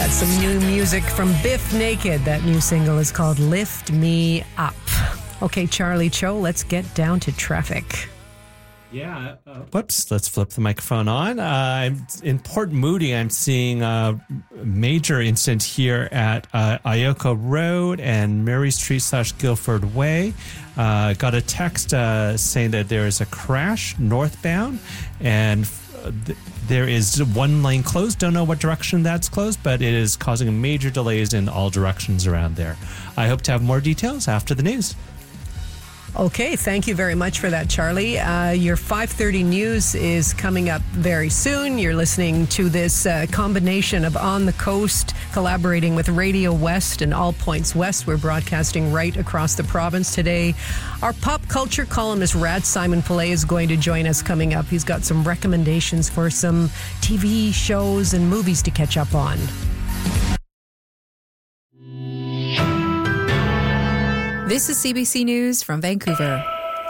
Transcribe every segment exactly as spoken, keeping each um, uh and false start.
got some new music from Biff Naked. That new single is called Lift Me Up. Okay, Charlie Cho, let's get down to traffic. Yeah. Uh, whoops. Let's flip the microphone on. Uh, in Port Moody, I'm seeing a major incident here at uh, Ioko Road and Mary Street slash Guilford Way. Uh, got a text uh, saying that there is a crash northbound, and th- there is one lane closed. Don't know what direction that's closed, but it is causing major delays in all directions around there. I hope to have more details after the news. Okay, thank you very much for that, Charlie. Uh, your five thirty news is coming up very soon. You're listening to this uh, combination of On the Coast, collaborating with Radio West and All Points West. We're broadcasting right across the province today. Our pop culture columnist, Rad Simon Pillay, is going to join us coming up. He's got some recommendations for some T V shows and movies to catch up on. This is C B C News from Vancouver.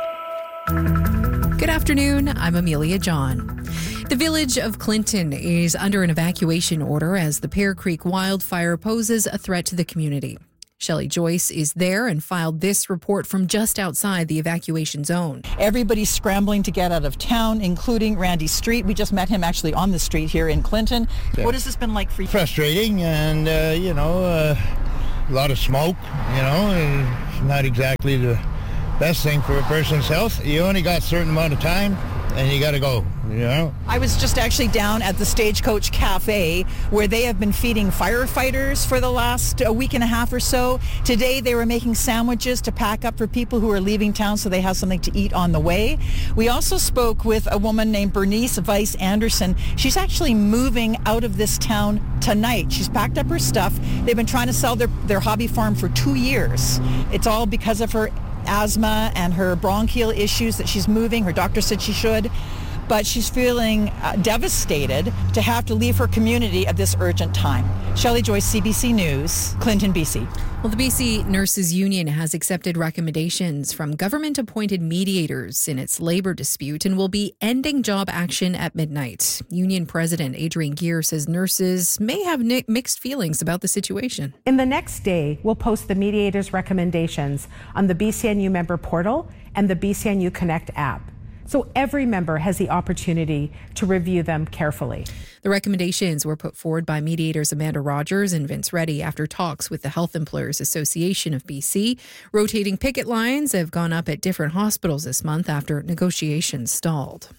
Good afternoon, I'm Amelia John. The village of Clinton is under an evacuation order as the Pear Creek wildfire poses a threat to the community. Shelley Joyce is there and filed this report from just outside the evacuation zone. Everybody's scrambling to get out of town, including Randy Street. We just met him actually on the street here in Clinton. Yeah. What has this been like for you? Frustrating and, uh, you know, uh, a lot of smoke, you know. It's not exactly the best thing for a person's health. You only got a certain amount of time and you got to go, you know. I was just actually down at the Stagecoach Cafe where they have been feeding firefighters for the last a week and a half or so. Today they were making sandwiches to pack up for people who are leaving town so they have something to eat on the way. We also spoke with a woman named Bernice Weiss Anderson. She's actually moving out of this town tonight. She's packed up her stuff. They've been trying to sell their, their hobby farm for two years. It's all because of her asthma and her bronchial issues that she's moving. Her doctor said she should. But she's feeling uh, devastated to have to leave her community at this urgent time. Shelley Joyce, C B C News, Clinton, B C. Well, the B C Nurses Union has accepted recommendations from government-appointed mediators in its labour dispute and will be ending job action at midnight. Union President Adrienne Geer says nurses may have ni- mixed feelings about the situation. In the next day, we'll post the mediators' recommendations on the B C N U member portal and the B C N U Connect app, so every member has the opportunity to review them carefully. The recommendations were put forward by mediators Amanda Rogers and Vince Reddy after talks with the Health Employers Association of B C. Rotating picket lines have gone up at different hospitals this month after negotiations stalled.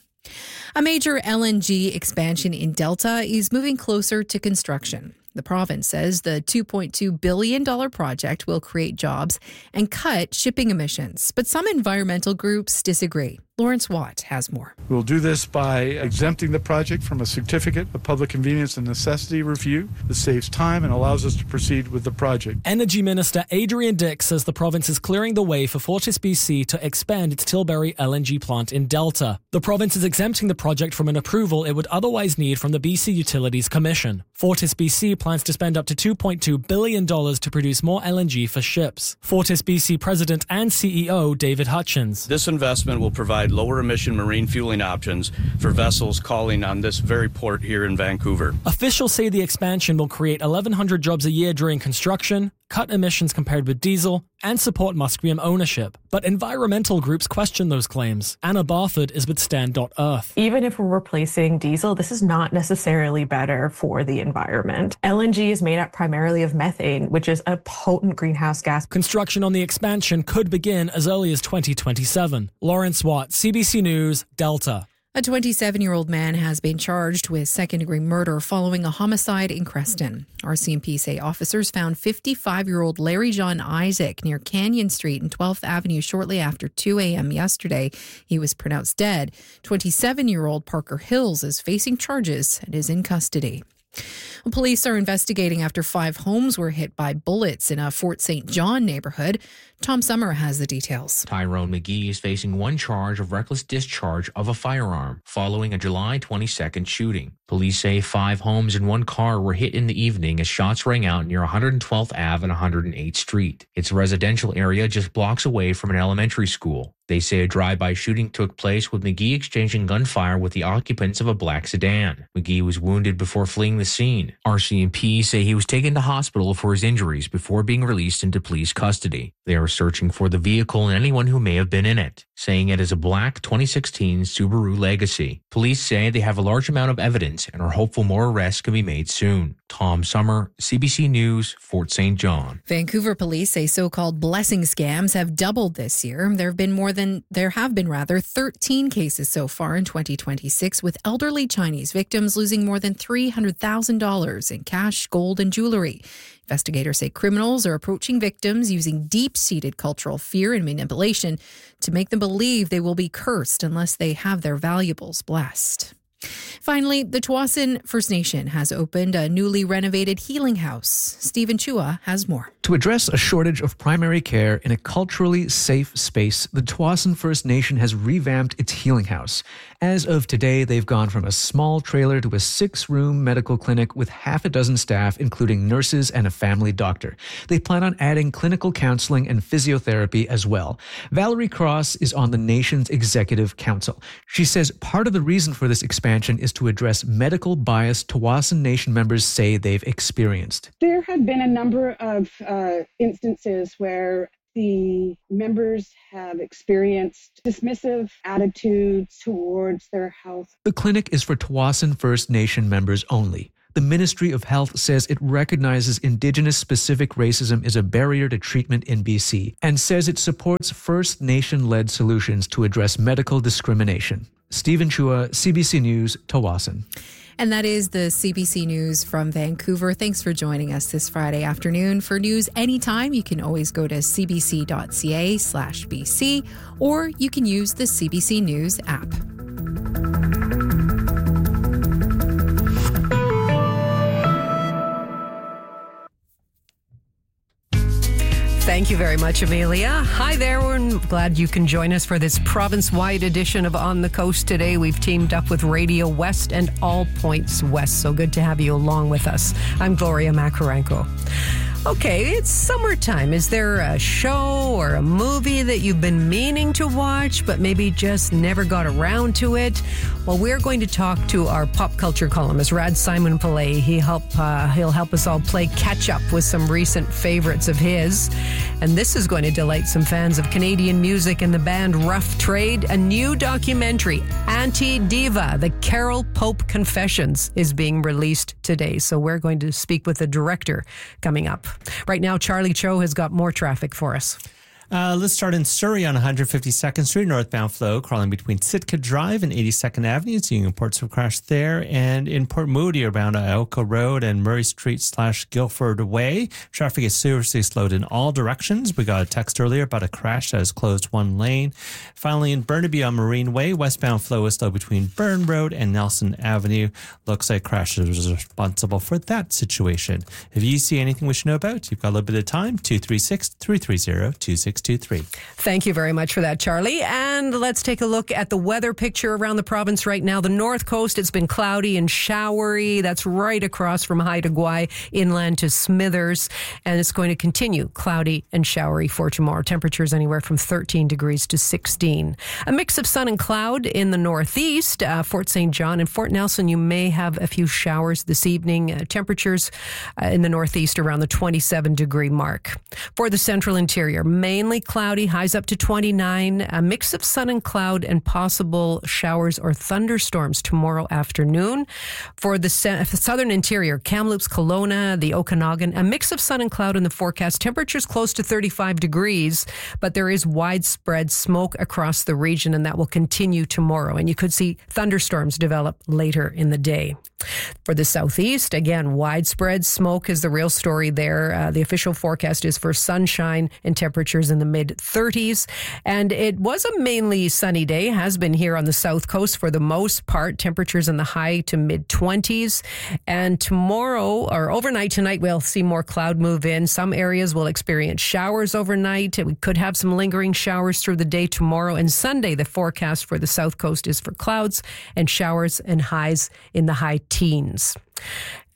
A major L N G expansion in Delta is moving closer to construction. The province says the two point two billion dollars project will create jobs and cut shipping emissions, but some environmental groups disagree. Lawrence Watt has more. We'll do this by exempting the project from a certificate of public convenience and necessity review. This saves time and allows us to proceed with the project. Energy Minister Adrian Dix says the province is clearing the way for FortisBC to expand its Tilbury L N G plant in Delta. The province is exempting the project from an approval it would otherwise need from the B C Utilities Commission. FortisBC plans to spend up to two point two billion dollars to produce more L N G for ships. FortisBC President and C E O David Hutchins. This investment will provide lower emission marine fueling options for vessels calling on this very port here in Vancouver. Officials say the expansion will create eleven hundred jobs a year during construction, cut emissions compared with diesel, and support Musqueam ownership. But environmental groups question those claims. Anna Barford is with Stand dot Earth. Even if we're replacing diesel, this is not necessarily better for the environment. L N G is made up primarily of methane, which is a potent greenhouse gas. Construction on the expansion could begin as early as twenty twenty-seven. Lawrence Watt, C B C News, Delta. A twenty-seven-year-old man has been charged with second-degree murder following a homicide in Creston. R C M P say officers found fifty-five-year-old Larry John Isaac near Canyon Street and twelfth Avenue shortly after two a.m. yesterday. He was pronounced dead. twenty-seven-year-old Parker Hills is facing charges and is in custody. Police are investigating after five homes were hit by bullets in a Fort Saint John neighborhood. Tom Summer has the details. Tyrone McGee is facing one charge of reckless discharge of a firearm following a July twenty-second shooting. Police say five homes and one car were hit in the evening as shots rang out near one hundred twelfth Avenue and one hundred eighth Street. It's a residential area just blocks away from an elementary school. They say a drive-by shooting took place with McGee exchanging gunfire with the occupants of a black sedan. McGee was wounded before fleeing the scene. R C M P say he was taken to hospital for his injuries before being released into police custody. They are searching for the vehicle and anyone who may have been in it, saying it is a black twenty sixteen Subaru Legacy. Police say they have a large amount of evidence and are hopeful more arrests can be made soon. Tom Summer, C B C News, Fort Saint John. Vancouver police say so-called blessing scams have doubled this year. There have been more than there have been rather thirteen cases so far in twenty twenty-six, with elderly Chinese victims losing more than three hundred thousand dollars in cash, gold, and jewelry. Investigators say criminals are approaching victims using deep-seated cultural fear and manipulation to make them believe they will be cursed unless they have their valuables blessed. Finally, the Tsawwassen First Nation has opened a newly renovated healing house. Stephen Chua has more. To address a shortage of primary care in a culturally safe space, the Tsawwassen First Nation has revamped its healing house. As of today, they've gone from a small trailer to a six-room medical clinic with half a dozen staff, including nurses and a family doctor. They plan on adding clinical counseling and physiotherapy as well. Valerie Cross is on the nation's executive council. She says part of the reason for this expansion is to address medical bias Tsawwassen Nation members say they've experienced. There have been a number of uh, instances where the members have experienced dismissive attitudes towards their health. The clinic is for Tsawwassen First Nation members only. The Ministry of Health says it recognizes Indigenous-specific racism is a barrier to treatment in B C and says it supports First Nation-led solutions to address medical discrimination. Stephen Chua, C B C News, Tsawwassen. And that is the C B C News from Vancouver. Thanks for joining us this Friday afternoon. For news anytime, you can always go to cbc.ca slash BC, or you can use the C B C News app. Thank you very much, Amelia. Hi there. We're glad you can join us for this province-wide edition of On the Coast today. We've teamed up with Radio West and All Points West. So good to have you along with us. I'm Gloria Makarenko. Okay, it's summertime. Is there a show or a movie that you've been meaning to watch, but maybe just never got around to it? Well, we're going to talk to our pop culture columnist, Rad Simon Pillay. He help, uh, he'll help us all play catch up with some recent favorites of his. And this is going to delight some fans of Canadian music and the band Rough Trade. A new documentary, Anti-Diva, The Carol Pope Confessions, is being released today. So we're going to speak with the director coming up. Right now, Charlie Cho has got more traffic for us. Uh, let's start in Surrey on one hundred fifty-second Street, northbound flow, crawling between Sitka Drive and eighty-second Avenue, seeing reports of crash there. And in Port Moody, around Ioka Road and Murray Street slash Guildford Way, traffic is seriously slowed in all directions. We got a text earlier about a crash that has closed one lane. Finally, in Burnaby on Marine Way, westbound flow is slow between Burn Road and Nelson Avenue. Looks like crash is responsible for that situation. If you see anything we should know about, you've got a little bit of time. two three six, three three zero, two six two three. Thank you very much for that, Charlie. And let's take a look at the weather picture around the province right now. The north coast, it's been cloudy and showery. That's right across from Haida Gwaii inland to Smithers. And it's going to continue cloudy and showery for tomorrow. Temperatures anywhere from thirteen degrees to sixteen. A mix of sun and cloud in the northeast. Uh, Fort Saint John and Fort Nelson, you may have a few showers this evening. Uh, temperatures uh, in the northeast around the twenty-seven degree mark. For the central interior, mainly cloudy. Highs up to twenty-nine. A mix of sun and cloud and possible showers or thunderstorms tomorrow afternoon. For the southern interior, Kamloops, Kelowna, the Okanagan, a mix of sun and cloud in the forecast. Temperatures close to thirty-five degrees, but there is widespread smoke across the region, and that will continue tomorrow. And you could see thunderstorms develop later in the day. For the southeast, again, widespread smoke is the real story there. Uh, the official forecast is for sunshine and temperatures in the mid thirties. And it was a mainly sunny day, has been here on the south coast for the most part. Temperatures in the high to mid twenties. And tomorrow, or overnight tonight, we'll see more cloud move in. Some areas will experience showers overnight. We could have some lingering showers through the day tomorrow. And Sunday, the forecast for the south coast is for clouds and showers and highs in the high teens.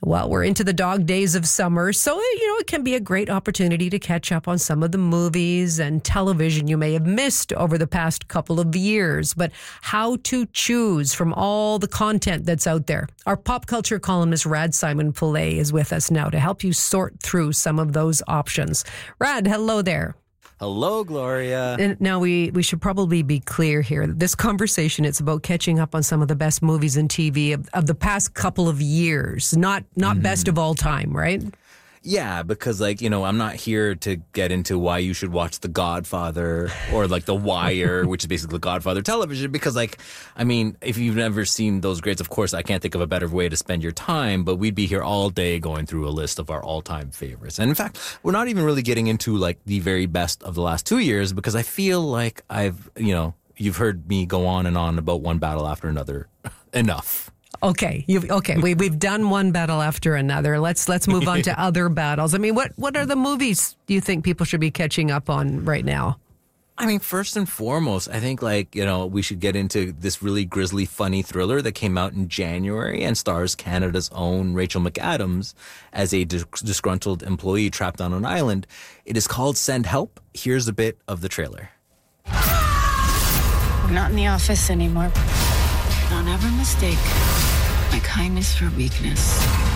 Well, we're into the dog days of summer, so, you know, it can be a great opportunity to catch up on some of the movies and television you may have missed over the past couple of years. But how to choose from all the content that's out there? Our pop culture columnist, Rad Simon Pillay, is with us now to help you sort through some of those options. Rad, hello there. Hello, Gloria. And now we, we should probably be clear here. This conversation, it's about catching up on some of the best movies and T V of, of the past couple of years, not not mm-hmm. best of all time, right? Yeah, because, like, you know, I'm not here to get into why you should watch The Godfather or, like, The Wire, which is basically Godfather television, because, like, I mean, if you've never seen those greats, of course, I can't think of a better way to spend your time, but we'd be here all day going through a list of our all-time favorites. And, in fact, we're not even really getting into, like, the very best of the last two years, because I feel like I've, you know, you've heard me go on and on about one battle after another enough. Okay, you've, okay, we we've done one battle after another. Let's let's move on to other battles. I mean, what what are the movies do you think people should be catching up on right now? I mean, first and foremost, I think, like, you know, we should get into this really grisly, funny thriller that came out in January and stars Canada's own Rachel McAdams as a dis- disgruntled employee trapped on an island. It is called Send Help. Here's a bit of the trailer. We're not in the office anymore. Don't ever mistake my kindness for weakness.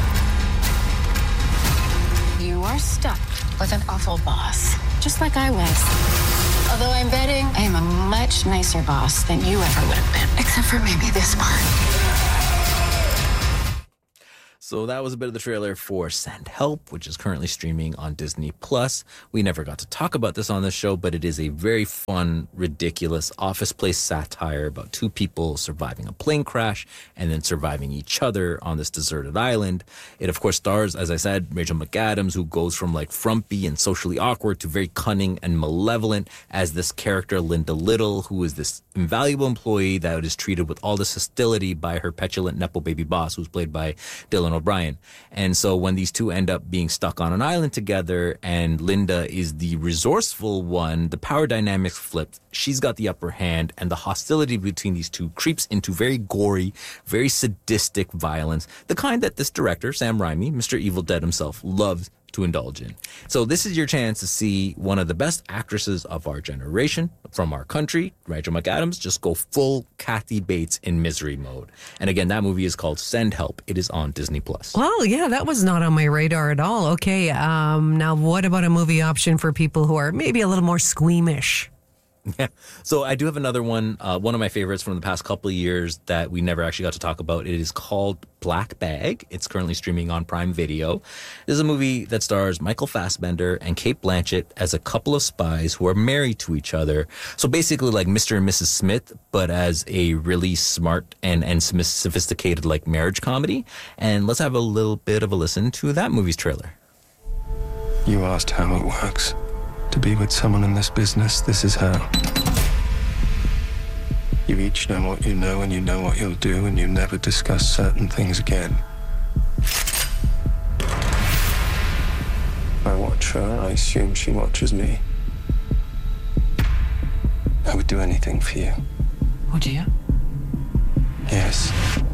You are stuck with an awful boss, just like I was. Although I'm betting I am a much nicer boss than you ever would have been, except for maybe this part. So that was a bit of the trailer for Send Help, which is currently streaming on Disney Plus. We never got to talk about this on this show, but it is a very fun, ridiculous office place satire about two people surviving a plane crash and then surviving each other on this deserted island. It, of course, stars, as I said, Rachel McAdams, who goes from, like, frumpy and socially awkward to very cunning and malevolent as this character, Linda Little, who is this invaluable employee that is treated with all this hostility by her petulant Nepo baby boss, who's played by Dylan O'Brien. And so when these two end up being stuck on an island together and Linda is the resourceful one, the power dynamics flipped. She's got the upper hand, and the hostility between these two creeps into very gory, very sadistic violence, the kind that this director, Sam Raimi, Mister Evil Dead himself, loves to indulge in. So this is your chance to see one of the best actresses of our generation from our country, Rachel McAdams, just go full Kathy Bates in misery mode. And again, that movie is called Send Help. It is on Disney Plus. Well, yeah, that was not on my radar at all. Okay, um, now what about a movie option for people who are maybe a little more squeamish? Yeah. So I do have another one, uh, one of my favorites from the past couple of years that we never actually got to talk about. It is called Black Bag. It's currently streaming on Prime Video. This is a movie that stars Michael Fassbender and Cate Blanchett as a couple of spies who are married to each other. So basically like Mister and Missus Smith, but as a really smart and, and sophisticated, like, marriage comedy. And let's have a little bit of a listen to that movie's trailer. You asked how it works. To be with someone in this business, this is how. You each know what you know, and you know what you'll do, and you never discuss certain things again. I watch her, I assume she watches me. I would do anything for you. Would you? Yes.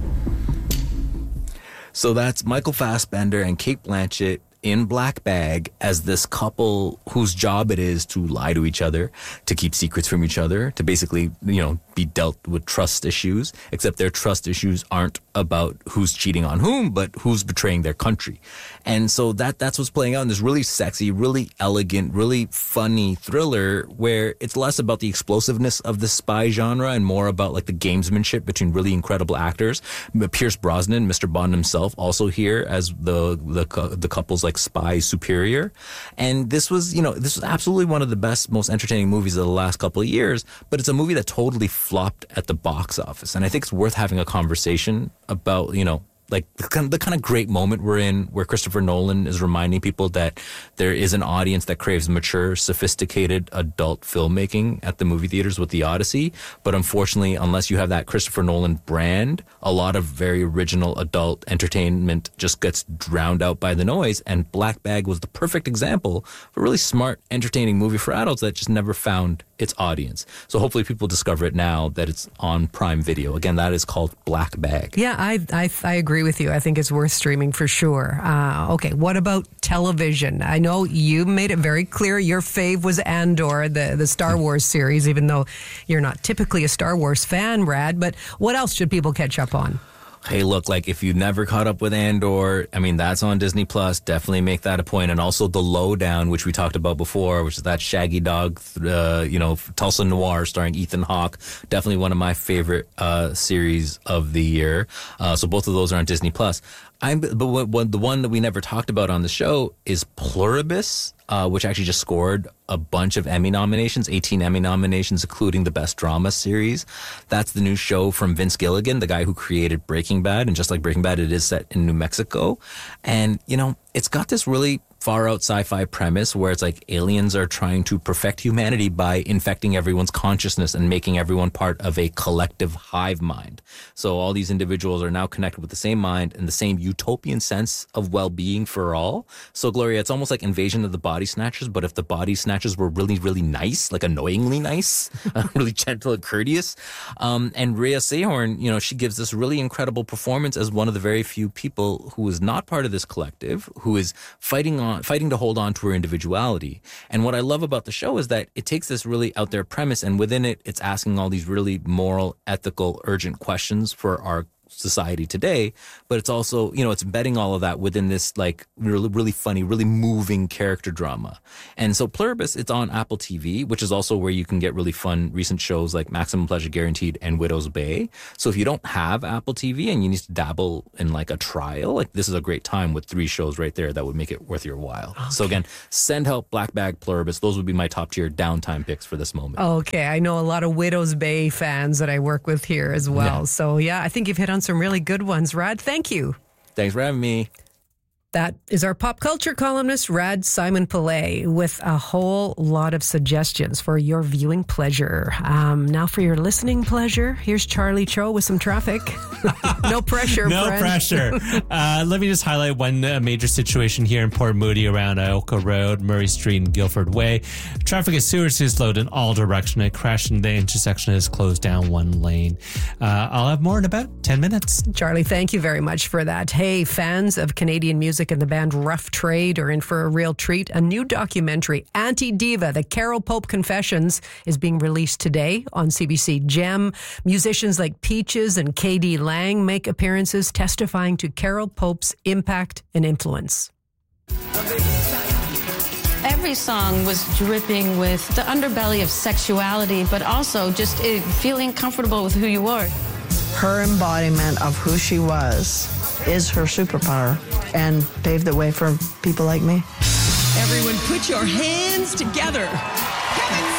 So that's Michael Fassbender and Cate Blanchett in Black Bag as this couple whose job it is to lie to each other, to keep secrets from each other, to basically, you know, be dealt with trust issues, except their trust issues aren't about who's cheating on whom, but who's betraying their country. And so that that's what's playing out in this really sexy, really elegant, really funny thriller where it's less about the explosiveness of the spy genre and more about, like, the gamesmanship between really incredible actors. Pierce Brosnan, Mister Bond himself, also here as the the, the couple's, like, spy superior. And this was, you know, this was absolutely one of the best, most entertaining movies of the last couple of years, but it's a movie that totally flopped at the box office. And I think it's worth having a conversation about, you know, like the kind, of, the kind of great moment we're in where Christopher Nolan is reminding people that there is an audience that craves mature, sophisticated adult filmmaking at the movie theaters with The Odyssey. But unfortunately, unless you have that Christopher Nolan brand, a lot of very original adult entertainment just gets drowned out by the noise. And Black Bag was the perfect example of a really smart, entertaining movie for adults that just never found its audience. So hopefully people discover it now that it's on Prime Video. Again, that is called Black Bag. Yeah, I I, I agree agree with you. I think it's worth streaming for sure. Uh, okay, what about television? I know you made it very clear your fave was Andor, the, the Star Wars series, even though you're not typically a Star Wars fan, Brad. But what else should people catch up on? Hey, look, like if you've never caught up with Andor, I mean, that's on Disney Plus. Definitely make that a point. And also The Lowdown, which we talked about before, which is that Shaggy Dog, uh, you know, Tulsa Noir starring Ethan Hawke. Definitely one of my favorite uh, series of the year. Uh, so both of those are on Disney Plus. I'm, but what, what, the one that we never talked about on the show is Pluribus, uh, which actually just scored a bunch of Emmy nominations, eighteen Emmy nominations, including the Best Drama Series. That's the new show from Vince Gilligan, the guy who created Breaking Bad. And just like Breaking Bad, it is set in New Mexico. And, you know, it's got this really far out sci-fi premise where it's like aliens are trying to perfect humanity by infecting everyone's consciousness and making everyone part of a collective hive mind. So all these individuals are now connected with the same mind and the same utopian sense of well-being for all. So Gloria, it's almost like Invasion of the Body Snatchers, but if the body snatchers were really, really nice, like annoyingly nice, really gentle and courteous. Um, and Rhea Seehorn, you know, she gives this really incredible performance as one of the very few people who is not part of this collective, who is fighting on fighting to hold on to her individuality. And what I love about the show is that it takes this really out there premise, and within it, it's asking all these really moral, ethical, urgent questions for our society today, but it's also, you know, it's embedding all of that within this like really, really funny, really moving character drama. And so Pluribus, it's on Apple T V, which is also where you can get really fun recent shows like Maximum Pleasure Guaranteed and Widow's Bay. So if you don't have Apple T V and you need to dabble in like a trial, like this is a great time with three shows right there that would make it worth your while. Okay. So again, Send Help, Black Bag, Pluribus, those would be my top tier downtime picks for this moment. Okay, I know a lot of Widow's Bay fans that I work with here as well. Yeah. So yeah, I think you've hit on some really good ones, Rad. Thank you. Thanks for having me. That is our pop culture columnist, Rad Simon Pillay, with a whole lot of suggestions for your viewing pleasure. Um, now for your listening pleasure, here's Charlie Cho with some traffic. No pressure, No friend. pressure. Uh, let me just highlight one uh, major situation here in Port Moody around Ioka Road, Murray Street, and Guilford Way. Traffic is seriously slowed in all directions. A crash in the intersection has closed down one lane. Uh, I'll have more in about ten minutes. Charlie, thank you very much for that. Hey, fans of Canadian music and the band Rough Trade are in for a real treat. A new documentary, Anti-Diva, The Carol Pope Confessions, is being released today on C B C Gem. Musicians like Peaches and K D Lang make appearances testifying to Carol Pope's impact and influence. Every song was dripping with the underbelly of sexuality, but also just uh, feeling comfortable with who you are. Her embodiment of who she was is her superpower and paved the way for people like me. Everyone put your hands together. Kevin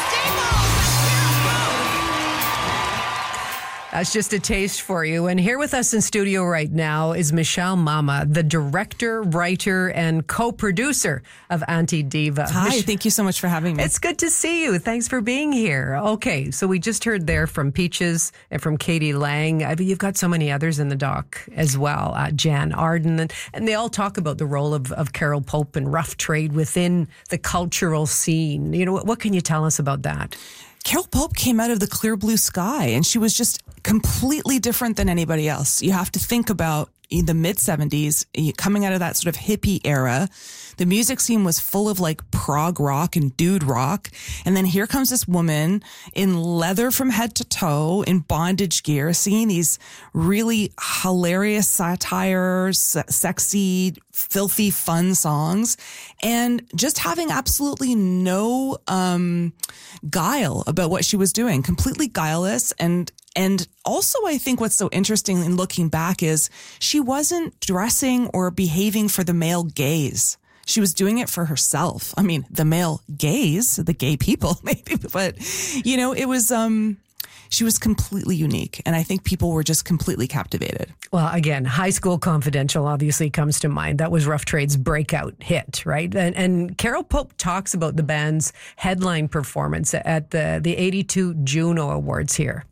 That's just a taste for you. And here with us in studio right now is Michelle Mama, the director, writer, and co-producer of Anti-Diva. Hi, Mich- thank you so much for having me. It's good to see you. Thanks for being here. Okay, so we just heard there from Peaches and from K D Lang. I mean, you've got so many others in the doc as well. Uh, Jan Arden, and, and they all talk about the role of, of Carol Pope and Rough Trade within the cultural scene. You know, what, what can you tell us about that? Carol Pope came out of the clear blue sky, and she was just completely different than anybody else. You have to think about in the mid seventies, coming out of that sort of hippie era. The music scene was full of like prog rock and dude rock. And then here comes this woman in leather from head to toe, in bondage gear, singing these really hilarious satires, sexy, filthy, fun songs, and just having absolutely no um, guile about what she was doing, completely guileless. And And also, I think what's so interesting in looking back is she wasn't dressing or behaving for the male gaze. She was doing it for herself. I mean, the male gaze, the gay people, maybe, but, you know, it was, um, she was completely unique. And I think people were just completely captivated. Well, again, High School Confidential obviously comes to mind. That was Rough Trade's breakout hit, right? And, and Carol Pope talks about the band's headline performance at the, the eighty-two Juno Awards here.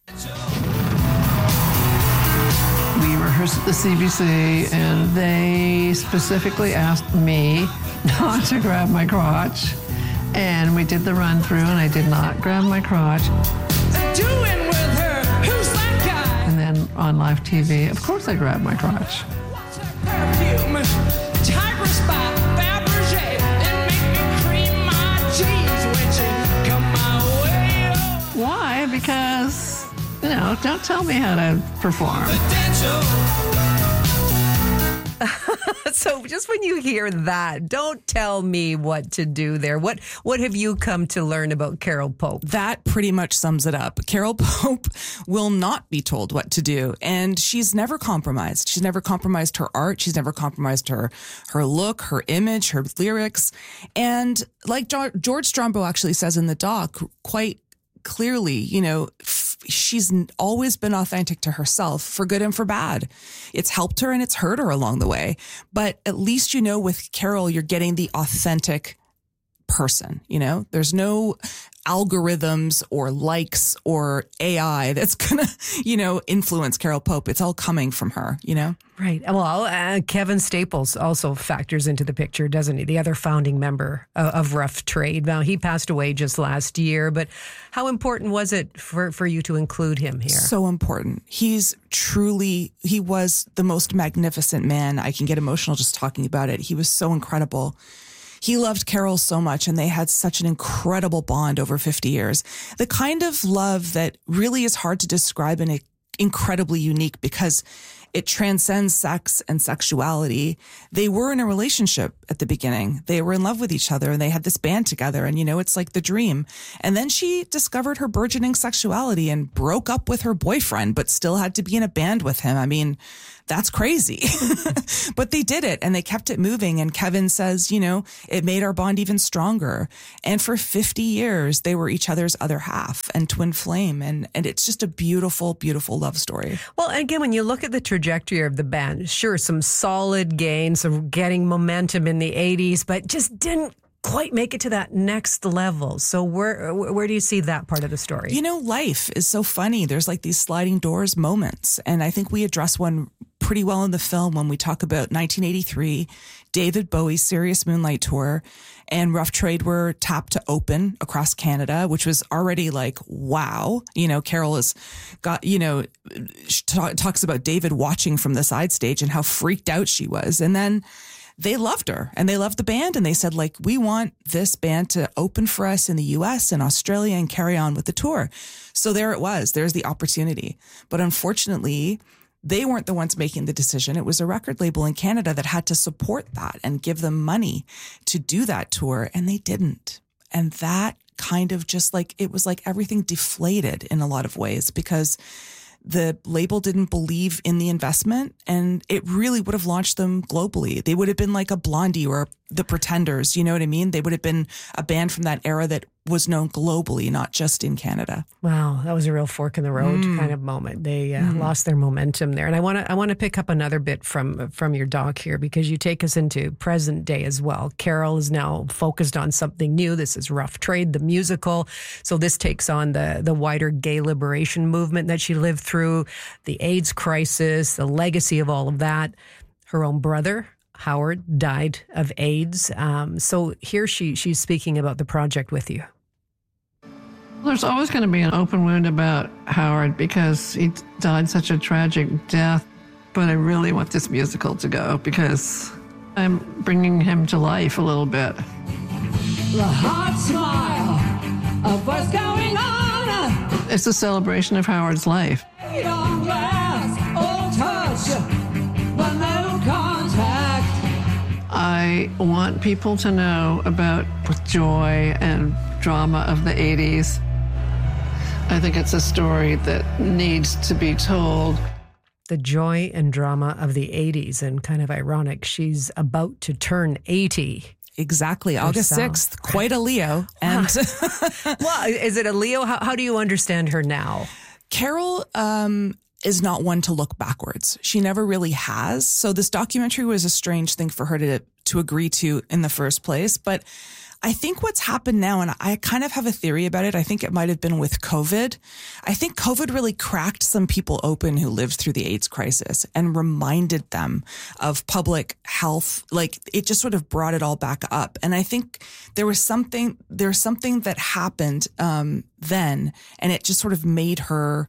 We rehearsed at the C B C, and they specifically asked me not to grab my crotch. And we did the run through, and I did not grab my crotch. Doing with her, who's that guy? And then on live T V, of course I grab my crotch. Tigress by Fabergé, and make me cream my jeans when you come my way. Why? Because, you know, don't tell me how to perform. So just when you hear that, don't tell me what to do there. What what have you come to learn about Carol Pope? That pretty much sums it up. Carol Pope will not be told what to do, and she's never compromised. She's never compromised her art. She's never compromised her her look, her image, her lyrics. And like George Strombo actually says in the doc quite clearly, you know, f- she's always been authentic to herself, for good and for bad. It's helped her and it's hurt her along the way. But at least, you know, with Carol, you're getting the authentic person, you know, there's no algorithms or likes or A I that's gonna, you know, influence Carol Pope. It's all coming from her, you know? Right. Well, uh, Kevin Staples also factors into the picture, doesn't he? The other founding member of, of Rough Trade. Now, he passed away just last year, but how important was it for, for you to include him here? So important. He's truly, he was the most magnificent man. I can get emotional just talking about it. He was so incredible. He loved Carol so much, and they had such an incredible bond over fifty years. The kind of love that really is hard to describe and incredibly unique because it transcends sex and sexuality. They were in a relationship at the beginning. They were in love with each other, and they had this band together, and, you know, it's like the dream. And then she discovered her burgeoning sexuality and broke up with her boyfriend, but still had to be in a band with him. I mean, that's crazy. But they did it, and they kept it moving. And Kevin says, you know, it made our bond even stronger. And for fifty years, they were each other's other half and twin flame. And, and it's just a beautiful, beautiful love story. Well, again, when you look at the trajectory of the band, sure, some solid gains of getting momentum in the eighties, but just didn't quite make it to that next level. So where where do you see that part of the story? You know, life is so funny. There's like these sliding doors moments. And I think we address one pretty well in the film when we talk about nineteen eighty-three, David Bowie's Serious Moonlight Tour, and Rough Trade were tapped to open across Canada, which was already like, wow. You know, Carol has got, you know, she t- talks about David watching from the side stage and how freaked out she was. And then they loved her and they loved the band, and they said, like, we want this band to open for us in the U S and Australia and carry on with the tour. So there it was. There's the opportunity. But unfortunately, they weren't the ones making the decision. It was a record label in Canada that had to support that and give them money to do that tour, and they didn't. And that kind of just like, it was like everything deflated in a lot of ways because the label didn't believe in the investment, and it really would have launched them globally. They would have been like a Blondie or the Pretenders, you know what I mean? They would have been a band from that era that was known globally, not just in Canada. Wow, that was a real fork in the road Mm. kind of moment. They uh, Mm. lost their momentum there. And I want to I want to pick up another bit from from your doc here, because you take us into present day as well. Carol is now focused on something new. This is Rough Trade, the musical. So this takes on the the wider gay liberation movement that she lived through, the AIDS crisis, the legacy of all of that. Her own brother, Howard, died of AIDS. Um, so here she she's speaking about the project with you. There's always going to be an open wound about Howard because he died such a tragic death. But I really want this musical to go because I'm bringing him to life a little bit. The hot smile of what's going on. It's a celebration of Howard's life. Feet on glass, all touch, but no contact. I want people to know about the joy and drama of the eighties. I think it's a story that needs to be told. The joy and drama of the eighties, and kind of ironic, she's about to turn eighty. Exactly. August sixth, quite a Leo. And well, is it a Leo? How, how do you understand her now? Carol um, is not one to look backwards. She never really has. So this documentary was a strange thing for her to to agree to in the first place. But I think what's happened now, and I kind of have a theory about it, I think it might have been with COVID. I think COVID really cracked some people open who lived through the AIDS crisis and reminded them of public health. Like, it just sort of brought it all back up. And I think there was something, there's something that happened um, then, and it just sort of made her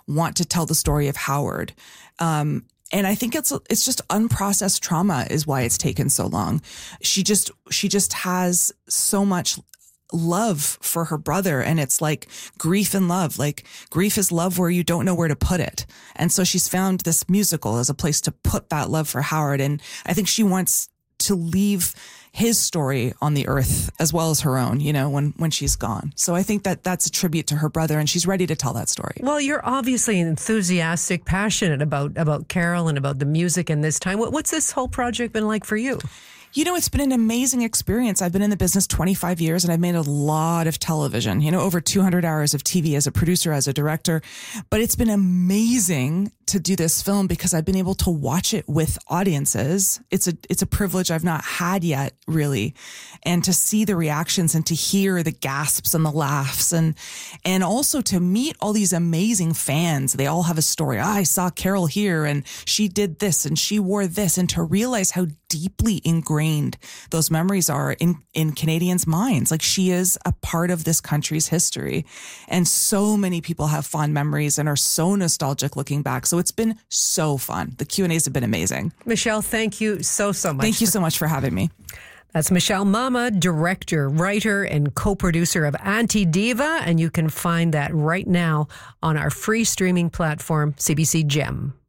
want to tell the story of Howard. Um, And I think it's it's just unprocessed trauma is why it's taken so long. She just she just has so much love for her brother, and it's like grief and love. Like grief is love where you don't know where to put it. And so she's found this musical as a place to put that love for Howard. And I think she wants to leave his story on the earth as well as her own, you know, when, when she's gone. So I think that that's a tribute to her brother, and she's ready to tell that story. Well, you're obviously enthusiastic, passionate about, about Carol and about the music and this time. What, what's this whole project been like for you? You know, it's been an amazing experience. I've been in the business twenty-five years, and I've made a lot of television, you know, over two hundred hours of T V as a producer, as a director. But it's been amazing to do this film because I've been able to watch it with audiences. It's a it's a privilege I've not had yet, really. And to see the reactions and to hear the gasps and the laughs, and and also to meet all these amazing fans. They all have a story. Oh, I saw Carol here and she did this and she wore this, and to realize how deeply ingrained those memories are in, in Canadians' minds. Like, she is a part of this country's history. And so many people have fond memories and are so nostalgic looking back. So it's been so fun. The Q and A's have been amazing. Michelle, thank you so, so much. Thank you so much for having me. That's Michelle Mama, director, writer, and co-producer of Anti-Diva. And you can find that right now on our free streaming platform, C B C Gem.